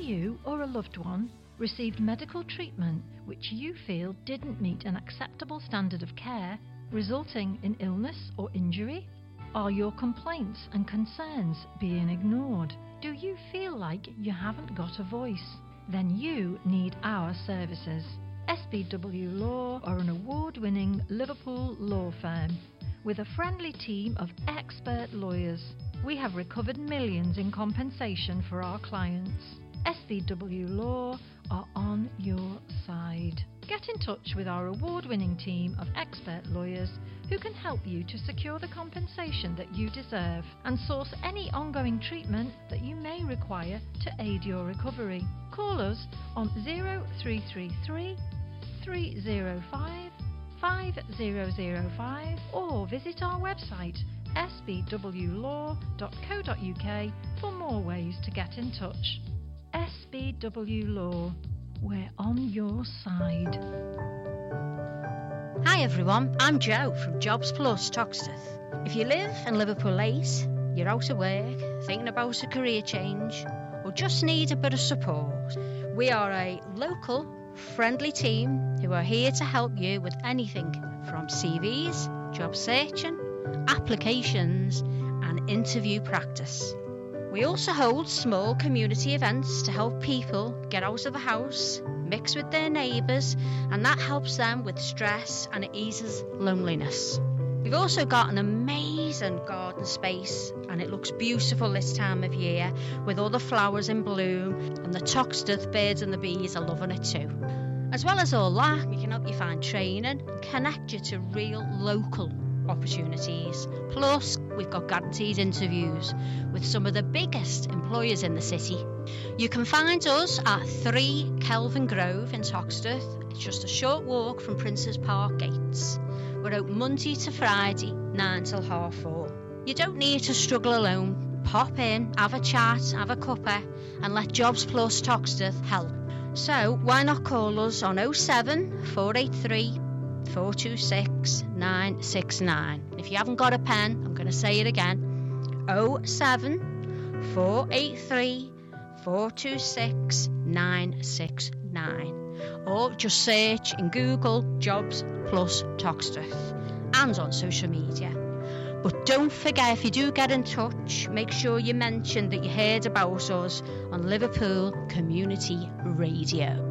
you or a loved one received medical treatment which you feel didn't meet an acceptable standard of care, resulting in illness or injury? Are your complaints and concerns being ignored? Do you feel like you haven't got a voice? Then you need our services. SBW Law are an award-winning Liverpool law firm with a friendly team of expert lawyers. We have recovered millions in compensation for our clients. SBW Law are on your side. Get in touch with our award-winning team of expert lawyers who can help you to secure the compensation that you deserve and source any ongoing treatment that you may require to aid your recovery. Call us on 0333 305 5005 or visit our website sbwlaw.co.uk for more ways to get in touch. SBW Law, we're on your side. Hi everyone, I'm Jo from Jobs Plus Toxteth. If you live in Liverpool 8, you're out of work, thinking about a career change, or just need a bit of support, we are a local, friendly team who are here to help you with anything from CVs, job searching, applications, and interview practice. We also hold small community events to help people get out of the house, mix with their neighbours, and that helps them with stress and it eases loneliness. We've also got an amazing garden space and it looks beautiful this time of year with all the flowers in bloom, and the Toxteth birds and the bees are loving it too. As well as all that, we can help you find training and connect you to real local opportunities. Plus, we've got guaranteed interviews with some of the biggest employers in the city. You can find us at 3 Kelvin Grove in Toxteth. It's just a short walk from Princes Park gates. We're open Monday to Friday, 9 till 4:30. You don't need to struggle alone. Pop in, have a chat, have a cuppa, and let Jobs Plus Toxteth help. So why not call us on 07 483 426 969. If you haven't got a pen, I'm going to say it again. 07 483 426 969. Or just search in Google Jobs Plus Toxteth and on social media. But don't forget, if you do get in touch, make sure you mention that you heard about us on Liverpool Community Radio.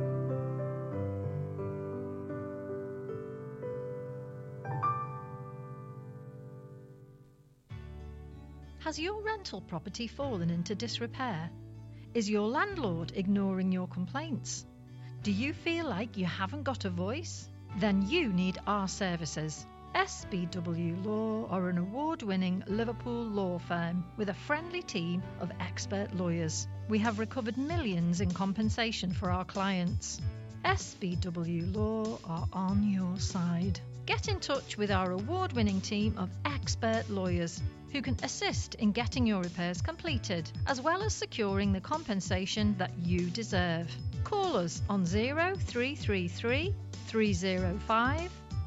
Has your rental property fallen into disrepair? Is your landlord ignoring your complaints? Do you feel like you haven't got a voice? Then you need our services. SBW Law are an award-winning Liverpool law firm with a friendly team of expert lawyers. We have recovered millions in compensation for our clients. SBW Law are on your side. Get in touch with our award-winning team of expert lawyers who can assist in getting your repairs completed, as well as securing the compensation that you deserve. Call us on 0333 305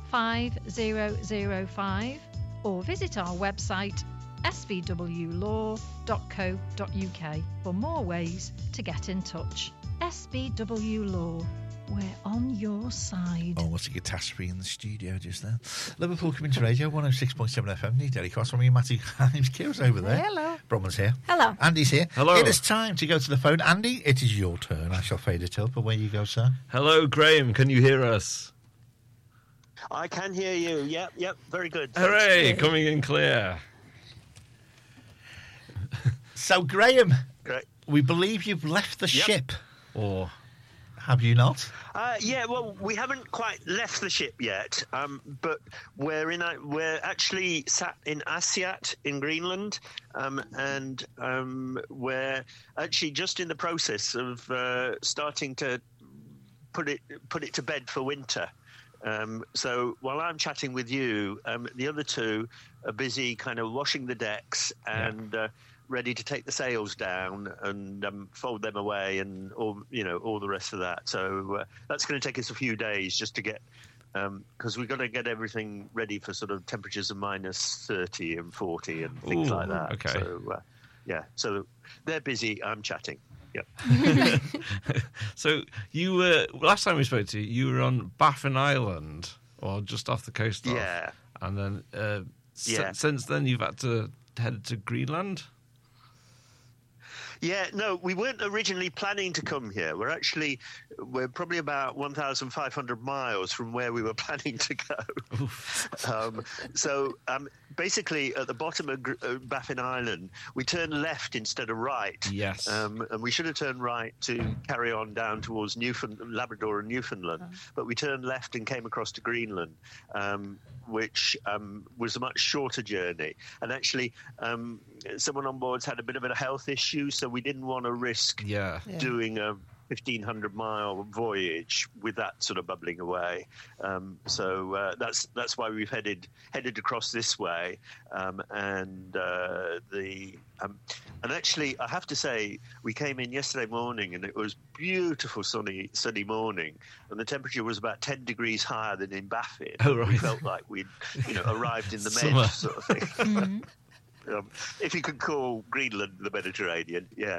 5005 or visit our website sbwlaw.co.uk for more ways to get in touch. SBW Law, we're on your side. Oh, what's a catastrophe in the studio just there. Liverpool Community Radio, 106.7 FM. Need Derek Cross from you, Matty Himes. Kira's over there. Hello. Bronwyn's here. Hello. Andy's here. Hello. It is time to go to the phone. Andy, it is your turn. I shall fade it up. Away you go, sir. Hello, Graham. Can you hear us? I can hear you. Yep. Very good. Hooray, coming in clear. So, Graham, Great. we believe you've left the ship. Or have you not? Well, we haven't quite left the ship yet, but we're actually sat in Asiat in Greenland, and we're actually just in the process of starting to put it to bed for winter. So while I'm chatting with you, the other two are busy kind of washing the decks and ready to take the sails down and fold them away and all the rest of that. So that's going to take us a few days just to get, because we've got to get everything ready for sort of temperatures of minus 30 and 40 and things like that. Okay. So so they're busy. I'm chatting. Yeah. So you were last time we spoke to you. You were on Baffin Island, or just off the coast. Yeah. And then Yeah. since then you've had to head to Greenland. Yeah, no, we weren't originally planning to come here. We're probably about 1,500 miles from where we were planning to go. Basically, at the bottom of Baffin Island, we turned left instead of right. Yes. And we should have turned right to carry on down towards Labrador and Newfoundland. But we turned left and came across to Greenland, which was a much shorter journey. And actually, someone on board's had a bit of a health issue, so we didn't want to risk doing a 1,500-mile voyage with that sort of bubbling away. That's why we've headed across this way. And actually, I have to say, we came in yesterday morning, and it was beautiful sunny morning, and the temperature was about 10 degrees higher than in Baffin. Oh, right. We felt like we'd arrived in the Summer. Med sort of thing. If you could call Greenland the Mediterranean, yeah.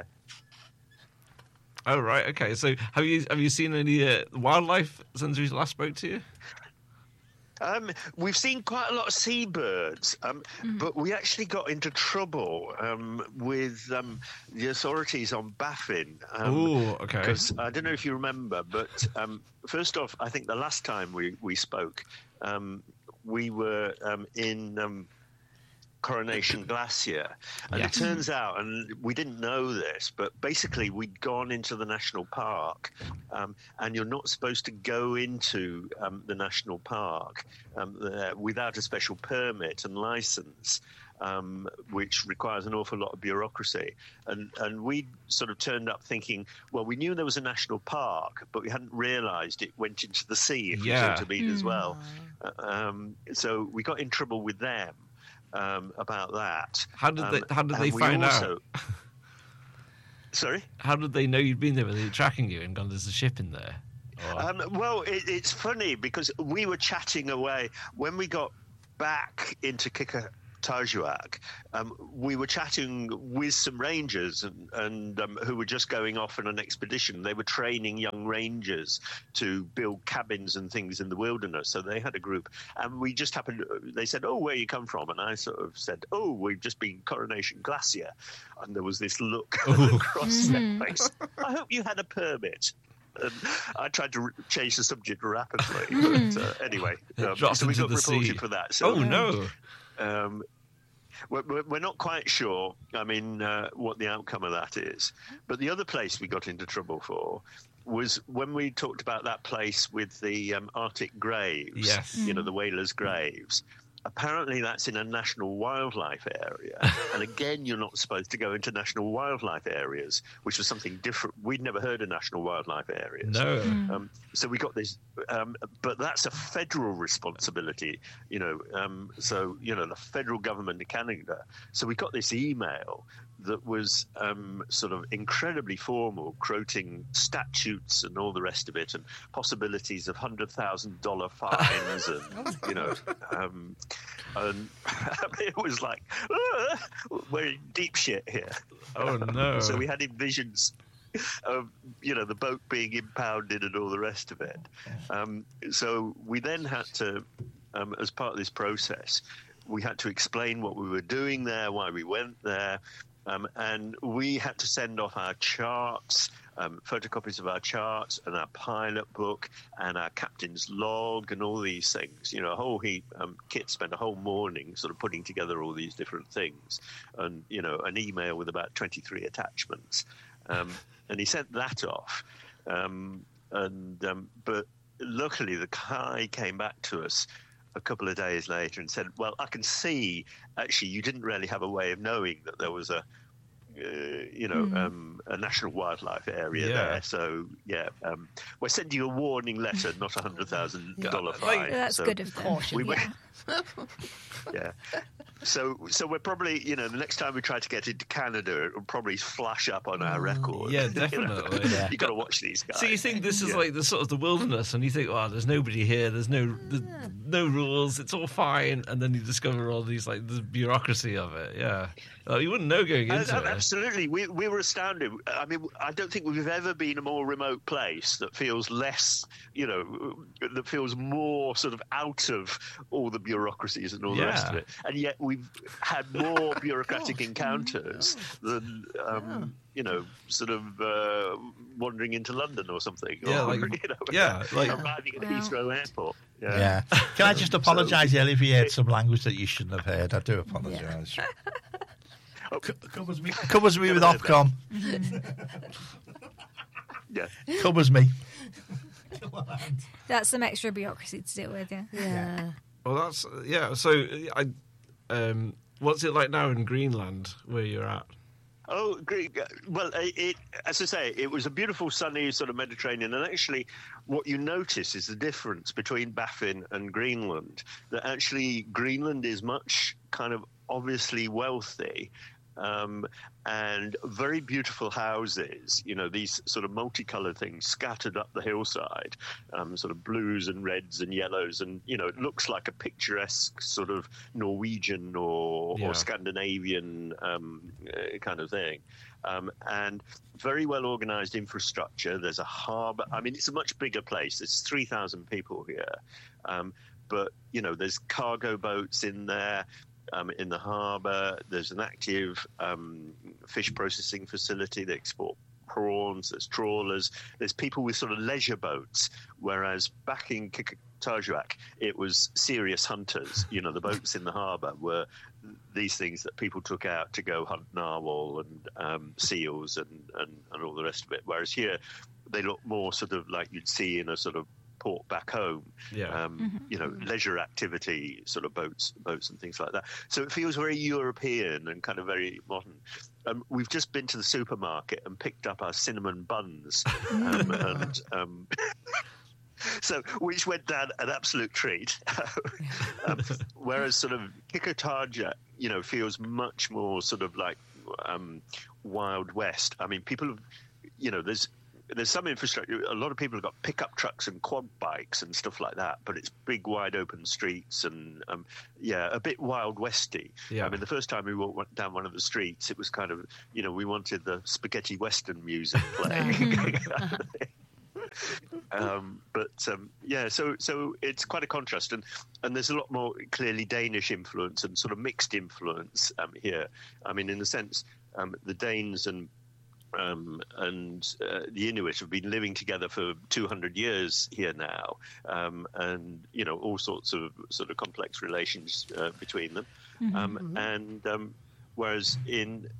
Oh right, okay. So have you seen any wildlife since we last spoke to you? We've seen quite a lot of seabirds, but we actually got into trouble with the authorities on Baffin. Oh, okay. Because I don't know if you remember, but first off, I think the last time we spoke, we were in Coronation Glacier, and Yes. it turns out, and we didn't know this, but basically we'd gone into the national park, and you're not supposed to go into the national park without a special permit and license, which requires an awful lot of bureaucracy. And we sort of turned up thinking, well, we knew there was a national park, but we hadn't realised it went into the sea, if you see what I mean, as well. So we got in trouble with them. About that. How did they find out? Sorry? How did they know you'd been there? Were they tracking you and gone, there's a ship in there? Or... Well, it's funny because we were chatting away. When we got back into Qikqtarjuaq, we were chatting with some rangers and who were just going off on an expedition. They were training young rangers to build cabins and things in the wilderness. So they had a group, and we just happened. They said, "Oh, where you come from?" And I sort of said, "Oh, we've just been Coronation Glacier," and there was this look across their face. I hope you had a permit. And I tried to change the subject rapidly, but anyway, so we got reported for that. So, oh no. We're not quite sure, what the outcome of that is. But the other place we got into trouble for was when we talked about that place with the Arctic graves, Yes. The whalers' graves. Apparently that's in a national wildlife area. And again, you're not supposed to go into national wildlife areas, which was something different. We'd never heard of national wildlife areas. No. So we got this, but that's a federal responsibility, the federal government of Canada. So we got this email that was sort of incredibly formal, quoting statutes and all the rest of it, and possibilities of $100,000 fines, and it was like, we're in deep shit here. Oh no. So we had visions of the boat being impounded and all the rest of it. So we then had to, as part of this process, we had to explain what we were doing there, why we went there. And we had to send off our charts, photocopies of our charts and our pilot book and our captain's log and all these things. A whole heap. Kit spent a whole morning sort of putting together all these different things, and an email with about 23 attachments. And he sent that off. But luckily, the guy came back to us a couple of days later and said, well, I can see, actually, you didn't really have a way of knowing that there was a national wildlife area there. So, we're sending you a warning letter, not $100,000 fine. That's so good of caution, yeah. So we're probably, the next time we try to get into Canada, it'll probably flash up on our record. Yeah, definitely. You got to watch these guys. So you think this is like the sort of the wilderness, and you think, oh, there's nobody here, there's no rules, it's all fine, and then you discover all these like the bureaucracy of it. Yeah, you wouldn't know going into it. Absolutely, we were astounded. I mean, I don't think we've ever been a more remote place that feels less, that feels more sort of out of all the bureaucracies and all the rest of it, and yet we've had more bureaucratic encounters than sort of wandering into London or something. Yeah, arriving at Heathrow Airport. Yeah. Can I just apologise, Ellie, if you heard some language that you shouldn't have heard? I do apologise. Yeah. Covers me with Ofcom. Yeah. Covers me. That's some extra bureaucracy to deal with, yeah. Well, that's So, what's it like now in Greenland, where you're at? Oh, great. Well, as I say, it was a beautiful, sunny sort of Mediterranean. And actually, what you notice is the difference between Baffin and Greenland. That actually, Greenland is much kind of obviously wealthy. And very beautiful houses, these sort of multicolored things scattered up the hillside, sort of blues and reds and yellows. And, it looks like a picturesque sort of Norwegian or Scandinavian kind of thing. And very well organized infrastructure. There's a harbour. I mean, it's a much bigger place. There's 3,000 people here. But, there's cargo boats in there. In the harbour, there's an active fish processing facility. They export prawns, there's trawlers, there's people with sort of leisure boats, whereas back in Qikqtarjuaq, it was serious hunters. The boats in the harbour were these things that people took out to go hunt narwhal and seals and all the rest of it, whereas here they look more sort of like you'd see in a sort of port back home, leisure activity, sort of boats and things like that. So it feels very European and kind of very modern. We've just been to the supermarket and picked up our cinnamon buns, so which went down an absolute treat. Whereas sort of Qikqtarjuaq, feels much more sort of like Wild West. I mean, people have, there's some infrastructure. A lot of people have got pickup trucks and quad bikes and stuff like that, but it's big, wide open streets and, a bit Wild Westy. Yeah. I mean, the first time we walked down one of the streets, it was kind of, we wanted the spaghetti western music playing. So it's quite a contrast, and there's a lot more clearly Danish influence and sort of mixed influence here. I mean, in the sense, the Danes and the Inuit have been living together for 200 years here now, and all sorts of sort of complex relations between them. Whereas in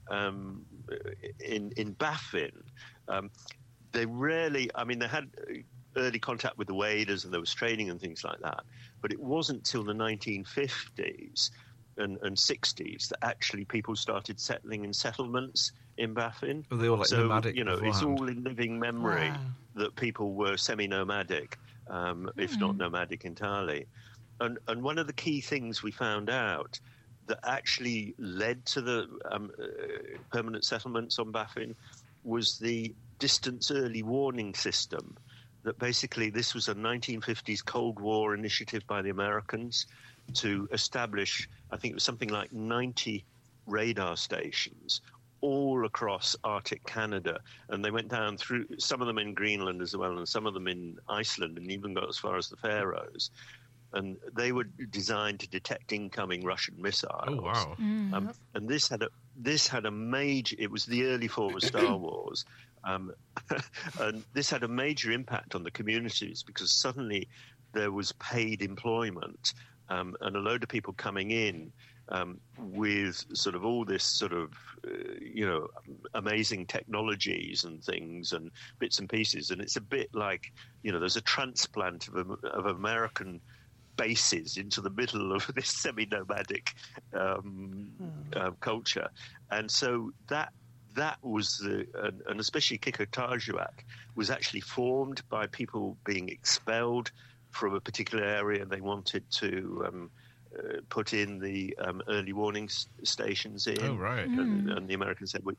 Baffin, they rarely. I mean, they had early contact with the waders, and there was training and things like that. But it wasn't till the 1950s and 60s that actually people started settling in settlements in Baffin. Were they all like nomadic? It's all in living memory that people were semi-nomadic, if not nomadic entirely. And one of the key things we found out that actually led to the permanent settlements on Baffin was the distance early warning system. That basically this was a 1950s Cold War initiative by the Americans to establish, I think it was something like 90 radar stations all across Arctic Canada, and they went down through some of them in Greenland as well, and some of them in Iceland, and even got as far as the Faroes. And they were designed to detect incoming Russian missiles. Oh wow! And this had a major. It was the early form of Star Wars, and this had a major impact on the communities because suddenly there was paid employment, and a load of people coming in. With sort of all this sort of, amazing technologies and things and bits and pieces. And it's a bit like, there's a transplant of American bases into the middle of this semi-nomadic culture. And so that was and especially Qikqtarjuaq was actually formed by people being expelled from a particular area. They wanted to put in the early warning stations in. Oh, right. And the Americans said,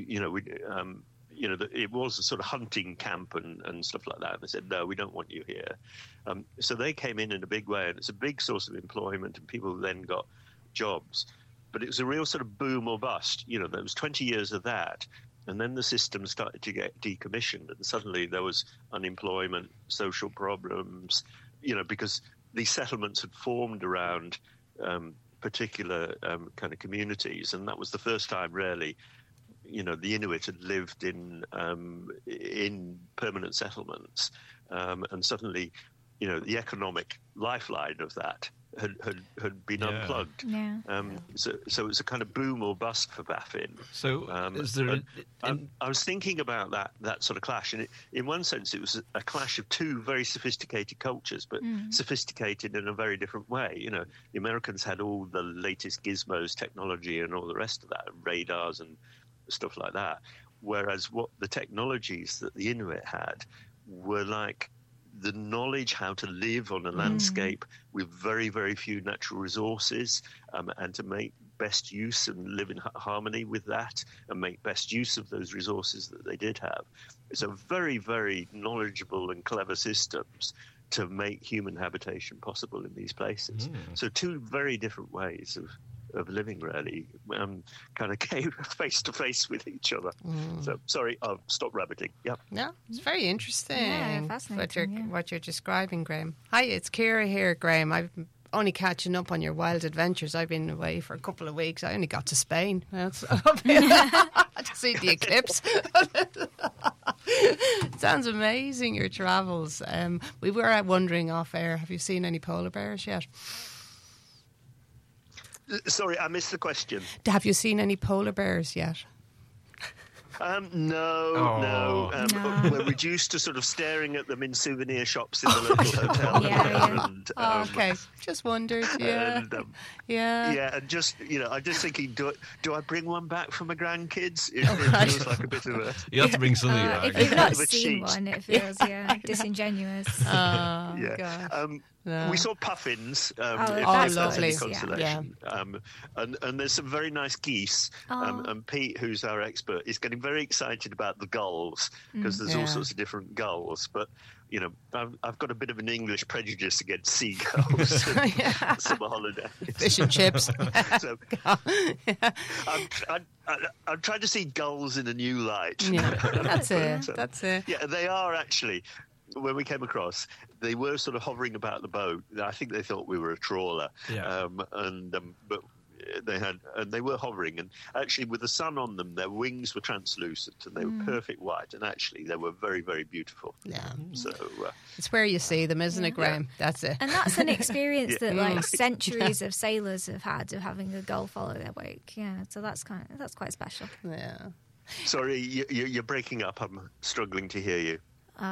it was a sort of hunting camp and stuff like that. And they said, no, we don't want you here. So they came in a big way, and it's a big source of employment, and people then got jobs. But it was a real sort of boom or bust. There was 20 years of that. And then the system started to get decommissioned, and suddenly there was unemployment, social problems, because these settlements had formed around particular kind of communities. And that was the first time, really, the Inuit had lived in permanent settlements. And suddenly, the economic lifeline of that had been unplugged. Yeah. So it was a kind of boom or bust for Baffin. So is there? I was thinking about that sort of clash, and in one sense, it was a clash of two very sophisticated cultures, but sophisticated in a very different way. The Americans had all the latest gizmos, technology, and all the rest of that, radars and stuff like that. Whereas what the technologies that the Inuit had were like the knowledge how to live on a landscape with very, very few natural resources, and to make best use and live in harmony with that and make best use of those resources that they did have. So very, very knowledgeable and clever systems to make human habitation possible in these places. So two very different ways of living, really, kind of came face to face with each other. So, sorry, I'll stop rabbiting. Yeah. No, it's very interesting. Yeah, fascinating. What you're describing, Graham. Hi, it's Ciara here, Graham. I'm only catching up on your wild adventures. I've been away for a couple of weeks. I only got to Spain to see the eclipse. Sounds amazing, your travels. We were wondering off air, have you seen any polar bears yet? Sorry, I missed the question. Have you seen any polar bears yet? No. We're reduced to sort of staring at them in souvenir shops in the local hotel. Yeah. And, Okay, just wondered. Yeah, and, yeah. And just I'm just thinking, do I bring one back for my grandkids? It feels like a bit of a. You have to bring something back. If you've not Bit of a seen cheat. one, it feels disingenuous. Oh, Yeah. God. No. We saw puffins. that's lovely. nice, consolation. And there's some very nice geese. And Pete, who's our expert, is getting very excited about the gulls because there's all sorts of different gulls. But I've got a bit of an English prejudice against seagulls. And summer holidays. Fish and chips. So I'm trying to see gulls in a new light. Yeah, that's it. That's it. Yeah, they are actually. When we came across, they were sort of hovering about the boat. I think they thought we were a trawler. Yeah. But they were hovering, and actually with the sun on them, their wings were translucent and they were perfect white, and actually they were very, very beautiful. Yeah. So It's where you see them, isn't it, Graham? That's it. And that's an experience that centuries of sailors have had of having a gull follow their wake. Yeah, so that's quite special. Yeah. sorry, you're breaking up. I'm struggling to hear you.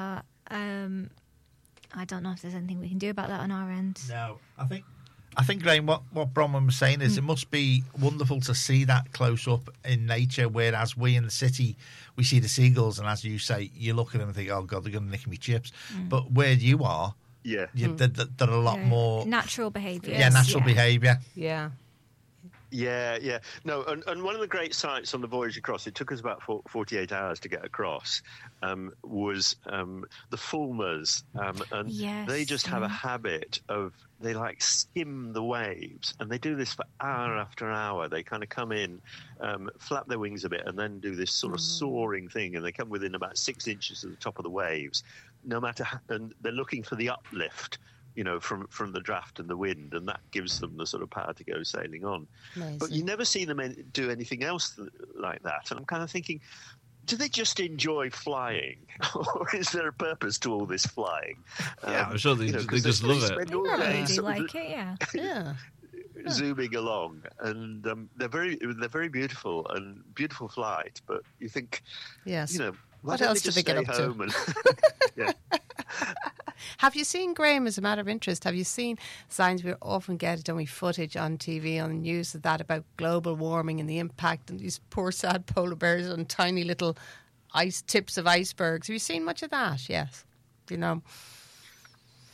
I don't know if there's anything we can do about that on our end. No, I think, Graham, what Bronwyn was saying is it must be wonderful to see that close up in nature, whereas we in the city, we see the seagulls, and as you say, you look at them and think, oh, God, they're going to nick me chips. But where you are, Yeah. they're a lot more... Natural behaviour. Yeah, natural behaviour. Yeah. Yeah. No, and one of the great sights on the voyage across, it took us about 48 hours to get across, was the fulmars. And Yes, they just have a habit of, they like skim the waves, and they do this for hour after hour. They kind of come in, flap their wings a bit, and then do this sort of soaring thing, and they come within about 6 inches of the top of the waves, no matter how, and they're looking for the uplift, from the draft and the wind, and that gives them the sort of power to go sailing on. Amazing. But you never see them do anything else like that. And I'm kind of thinking, do they just enjoy flying, or is there a purpose to all this flying? Yeah, I'm sure they just love it. Spend all day Probably sort of like it, yeah. Yeah. zooming along, and they're very beautiful and beautiful flight. But you think, Yes. why What don't else they do just they get stay up to? home and yeah. Have you seen, Graham, as a matter of interest, have you seen signs? We often get dummy footage on TV, on the news of that, about global warming and the impact on these poor sad polar bears on tiny little ice tips of icebergs. Have you seen much of that? Yes.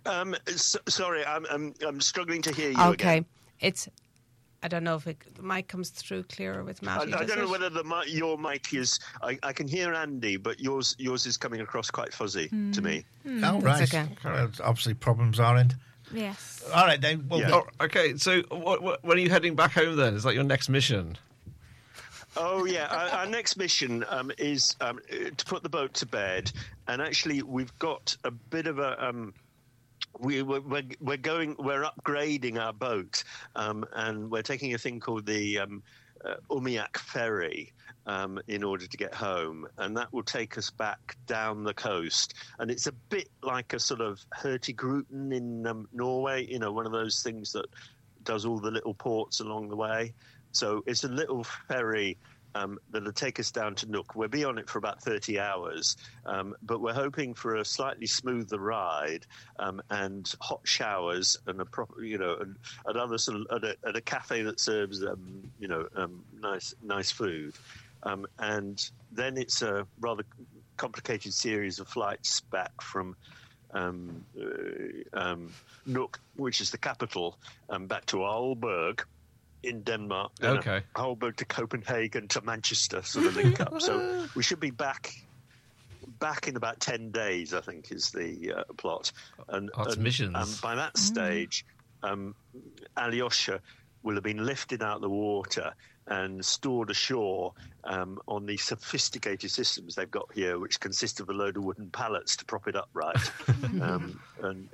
Sorry, I'm struggling to hear you Okay, again. I don't know if the mic comes through clearer with Matty. I don't know whether your mic is. I can hear Andy, but yours is coming across quite fuzzy to me. Oh, right. okay. Obviously, problems are in. Yes. All right, then. Well, Yeah. Oh, okay, so when are you heading back home then? Is that your next mission? Oh yeah, our next mission is to put the boat to bed, and actually we've got a bit of a. We're upgrading our boat, and we're taking a thing called the Umiak ferry in order to get home, and that will take us back down the coast. And it's a bit like a sort of Hurtigruten in Norway, one of those things that does all the little ports along the way. So it's a little ferry that'll take us down to Nook. We'll be on it for about 30 hours, but we're hoping for a slightly smoother ride and hot showers and a proper, and another sort of at a cafe that serves, nice food, and then it's a rather complicated series of flights back from Nuuk, which is the capital, back to Aalborg in Denmark. Okay. Aalborg to Copenhagen to Manchester, sort of link up. So we should be back in about 10 days, I think, is the plot. And missions. By that stage, Alyosha will have been lifted out of the water and stored ashore on the sophisticated systems they've got here, which consist of a load of wooden pallets to prop it upright. And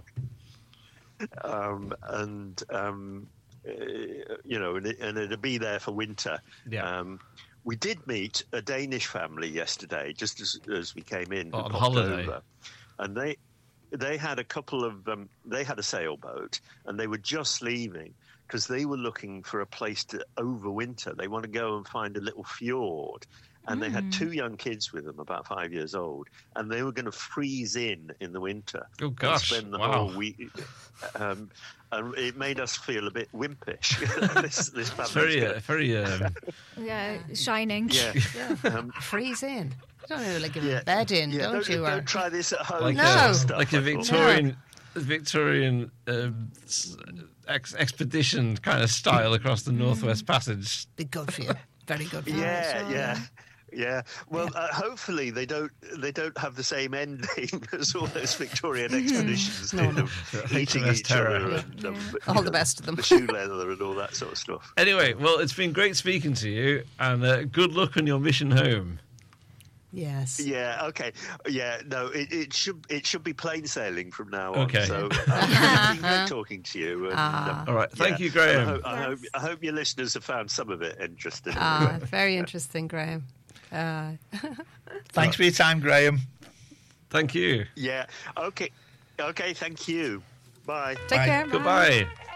it'll be there for winter. Yeah. We did meet a Danish family yesterday, just as we came in. On holiday. Over, and they had a couple of they had a sailboat, and they were just leaving because they were looking for a place to overwinter. They want to go and find a little fjord. And they had 2 young kids with them, about 5 years old, and they were going to freeze in the winter. Oh, gosh. And spend the Wow. whole week. And it made us feel a bit wimpish. this Very. Yeah, shining. Yeah. Freeze in. You don't really give a bed in, don't you? Don't try this at home. Like No. like a Victorian expedition kind of style across the Northwest Passage. Be good for you. Very good for you. Yeah. Well, hopefully they don't have the same ending as all those Victorian expeditions did of eating HMS each Terror. other and All the best of them. the shoe leather and all that sort of stuff. Anyway, well, it's been great speaking to you, and good luck on your mission home. Yes. Yeah. Okay. Yeah. No. It should be plain sailing from now on. Okay. So it's been great talking to you. And, All right. Thank yeah. you, Graham. I hope your listeners have found some of it interesting. Very interesting, Graham. Thanks for your time, Graham. Thank you. Yeah. Okay. Thank you. Bye. Take Bye. care. Goodbye.